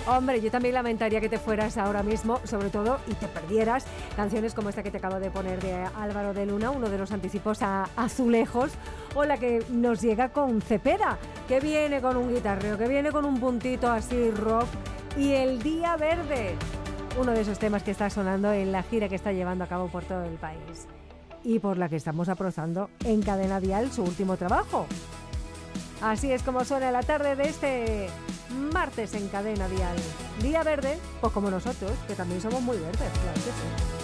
Hombre, yo también lamentaría que te fueras ahora mismo, sobre todo, y te perdieras canciones como esta que te acabo de poner de Álvaro de Luna, uno de los anticipos a Azulejos, o la que nos llega con Cepeda, que viene con un guitarreo, que viene con un puntito así rock, y El Día Verde, uno de esos temas que está sonando en la gira que está llevando a cabo por todo el país, y por la que estamos aprozando en Cadena Dial su último trabajo. Así es como suena la tarde de este martes en Cadena Dial. Día Verde, pues como nosotros, que también somos muy verdes, claro que sí.